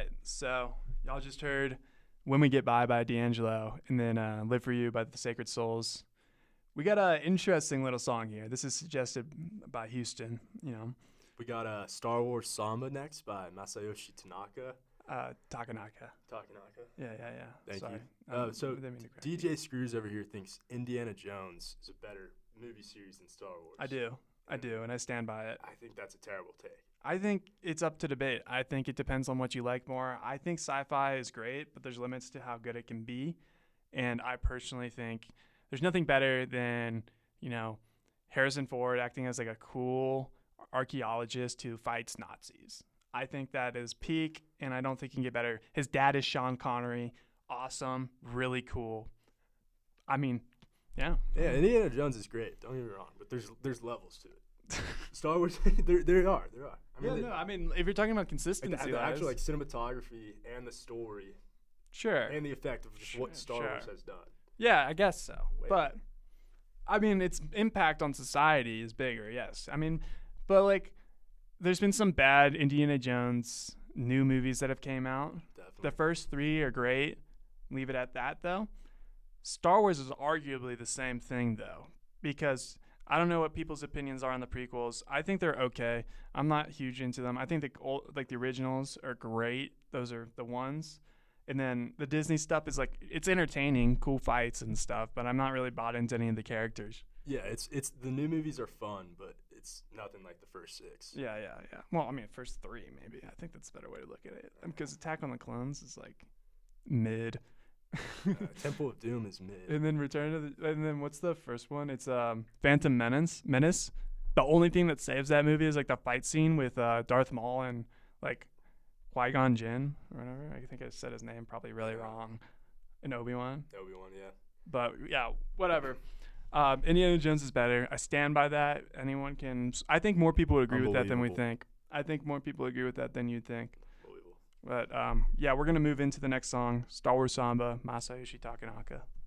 right. So y'all just heard "When We Get by D'Angelo, and then "Live for You" by the Sacred Souls. We got an interesting little song here. This is suggested by Houston. We got Star Wars Samba next by Masayoshi Tanaka. Takanaka. Takanaka. Yeah. Thank Sorry. you. So didn't mean to correct you. DJ Screws over here thinks Indiana Jones is a better movie series than Star Wars. I do, and I stand by it. I think that's a terrible take. I think it's up to debate. I think it depends on what you like more. I think sci-fi is great, but there's limits to how good it can be. And I personally think there's nothing better than, Harrison Ford acting as like a cool archaeologist who fights Nazis. I think that is peak, and I don't think it can get better. His dad is Sean Connery. Awesome. Really cool. I mean, yeah. Yeah, Indiana Jones is great. Don't get me wrong, but there's levels to it. Star Wars, there are. I mean, if you're talking about consistency, the actual cinematography and the story, sure, and the effect of just what Star Wars has done. Yeah, I guess so. But I mean, its impact on society is bigger. Yes, I mean, but like, there's been some bad Indiana Jones new movies that have came out. Definitely. The first 3 are great. Leave it at that, though. Star Wars is arguably the same thing, though, because I don't know what people's opinions are on the prequels. I think they're okay. I'm not huge into them. I think the originals are great. Those are the ones. And then the Disney stuff is like, it's entertaining, cool fights and stuff, but I'm not really bought into any of the characters. Yeah, it's the new movies are fun, but it's nothing like the first 6. Yeah. Well, I mean, first 3 maybe. I think that's a better way to look at it, because Attack on the Clones is like mid. Temple of Doom is mid. And then and then what's the first one? It's Phantom Menace. The only thing that saves that movie is like the fight scene with Darth Maul and like Qui-Gon Jinn or whatever. I think I said his name probably really wrong. And Obi-Wan. Obi-Wan, yeah. But yeah, whatever. Indiana Jones is better. I stand by that. Anyone can. I think more people would agree with that than we think. I think more people agree with that than you think. Unbelievable. But yeah, we're gonna move into the next song, Star Wars Samba, Masayoshi Takanaka.